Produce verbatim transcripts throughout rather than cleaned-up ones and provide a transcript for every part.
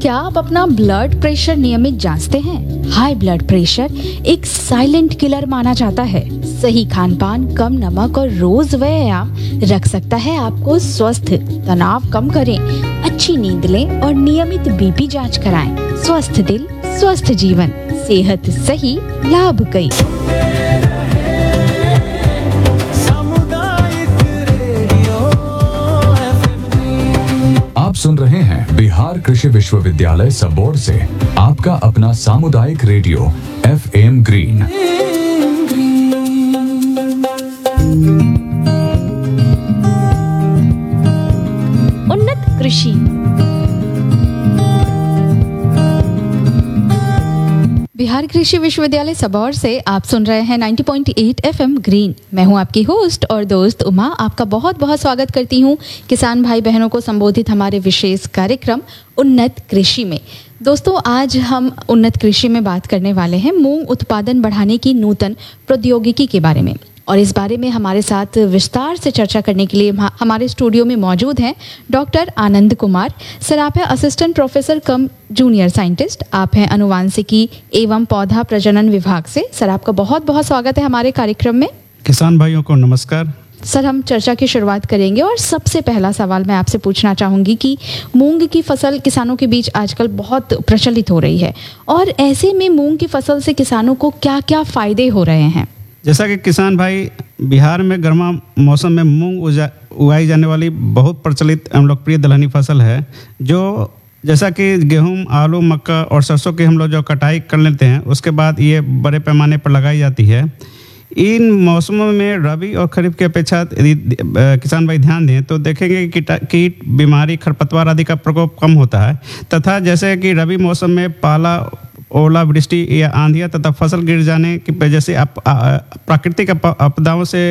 क्या आप अपना ब्लड प्रेशर नियमित जांचते हैं? हाई ब्लड प्रेशर एक साइलेंट किलर माना जाता है। सही खान पान, कम नमक और रोज व्यायाम रख सकता है आपको स्वस्थ। तनाव कम करें, अच्छी नींद लें और नियमित बीपी जांच कराएं। स्वस्थ दिल, स्वस्थ जीवन, सेहत सही, लाभ कई। आप सुन रहे हैं बिहार कृषि विश्वविद्यालय सबौर से आपका अपना सामुदायिक रेडियो एफ एम ग्रीन। उन्नत कृषि। बिहार कृषि विश्वविद्यालय सबौर से आप सुन रहे हैं नब्बे पॉइंट आठ एफ एम ग्रीन। मैं हूं आपकी होस्ट और दोस्त उमा। आपका बहुत बहुत स्वागत करती हूं किसान भाई बहनों को संबोधित हमारे विशेष कार्यक्रम उन्नत कृषि में। दोस्तों, आज हम उन्नत कृषि में बात करने वाले हैं मूंग उत्पादन बढ़ाने की नूतन प्रौद्योगिकी के बारे में। और इस बारे में हमारे साथ विस्तार से चर्चा करने के लिए हमारे स्टूडियो में मौजूद हैं डॉक्टर आनंद कुमार। सर, आप हैं असिस्टेंट प्रोफेसर कम जूनियर साइंटिस्ट। आप हैं अनुवांशिकी एवं पौधा प्रजनन विभाग से। सर, आपका बहुत बहुत स्वागत है हमारे कार्यक्रम में। किसान भाइयों को नमस्कार। सर, हम चर्चा की शुरुआत करेंगे और सबसे पहला सवाल मैं आपसे पूछना चाहूँगी कि मूंग की फसल किसानों के बीच आजकल बहुत प्रचलित हो रही है, और ऐसे में मूंग की फसल से किसानों को क्या क्या फ़ायदे हो रहे हैं? जैसा कि किसान भाई, बिहार में गर्मा मौसम में मूंग उगाई जाने वाली बहुत प्रचलित एवं लोकप्रिय दलहनी फसल है, जो जैसा कि गेहूं, आलू, मक्का और सरसों की हम लोग जो कटाई कर लेते हैं उसके बाद ये बड़े पैमाने पर लगाई जाती है। इन मौसमों में रबी और खरीफ की अपेक्षा यदि किसान भाई ध्यान दें तो देखेंगे कि कीट, बीमारी, खरपतवार आदि का प्रकोप कम होता है, तथा जैसे कि रबी मौसम में पाला, ओलावृष्टि या आंधियाँ तथा फसल गिर जाने की वजह से प्राकृतिक आपदाओं से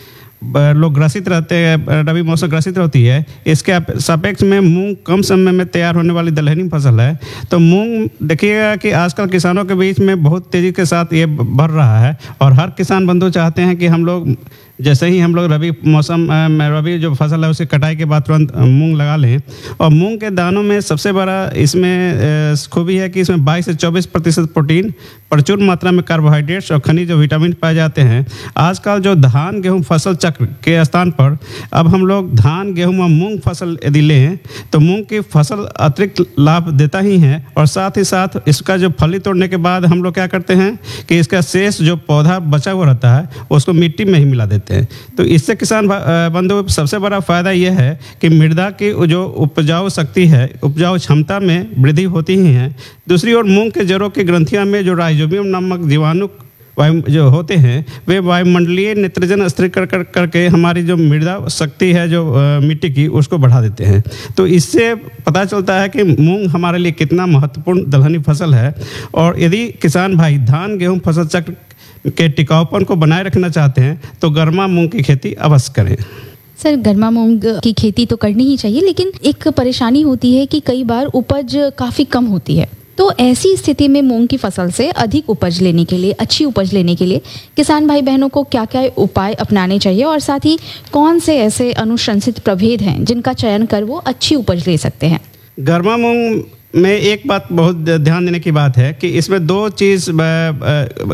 लोग ग्रसित रहते हैं, रबी मौसम ग्रसित होती है। इसके सापेक्ष में मूंग कम समय में तैयार होने वाली दलहनी फसल है। तो मूंग देखिएगा कि आजकल किसानों के बीच में बहुत तेज़ी के साथ ये बढ़ रहा है, और हर किसान बंधु चाहते हैं कि हम लोग जैसे ही हम लोग रबी मौसम में रबी जो फसल है उसकी कटाई के बाद तुरंत मूंग लगा लें। और मूंग के दानों में सबसे बड़ा इसमें खूबी है कि इसमें बाईस से चौबीस प्रतिशत प्रोटीन, प्रचुर मात्रा में कार्बोहाइड्रेट्स और खनिज और विटामिन पाए जाते हैं। आजकल जो धान गेहूं फसल चक्र के स्थान पर अब हम लोग धान गेहूं और मूंग फसल यदि लें तो मूंग की फसल अतिरिक्त लाभ देता ही है, और साथ ही साथ इसका जो फली तोड़ने के बाद हम लोग क्या करते हैं कि इसका शेष जो पौधा बचा हुआ रहता है उसको मिट्टी में ही मिला देते हैं। तो इससे किसान बंधु सबसे बड़ा फायदा यह है कि मृदा की जो उपजाऊ शक्ति है, उपजाऊ क्षमता में वृद्धि होती ही है। दूसरी ओर मूंग के जड़ों की ग्रंथियों में जो राइजोबियम नामक जीवाणु वायु जो होते हैं वे वायुमंडलीय नाइट्रोजन स्थिरीकरण कर करके हमारी जो मृदा शक्ति है जो आ, मिट्टी की उसको बढ़ा देते हैं। तो इससे पता चलता है कि मूंग हमारे लिए कितना महत्वपूर्ण दलहनी फसल है। और यदि किसान भाई धान गेहूं फसल चक्र के टिकाऊपन को बनाए रखना चाहते हैं तो गर्मा मूंग की खेती अवश्य करें। सर, गर्मा मूंग की खेती तो करनी ही चाहिए, लेकिन एक परेशानी होती है कि कई बार उपज काफ़ी कम होती है। तो ऐसी स्थिति में मूंग की फसल से अधिक उपज लेने के लिए, अच्छी उपज लेने के लिए किसान भाई बहनों को क्या क्या उपाय अपनाने चाहिए, और साथ ही कौन से ऐसे अनुशंसित प्रभेद हैं जिनका चयन कर वो अच्छी उपज ले सकते हैं? गर्मा मूंग में एक बात बहुत ध्यान देने की बात है कि इसमें दो चीज़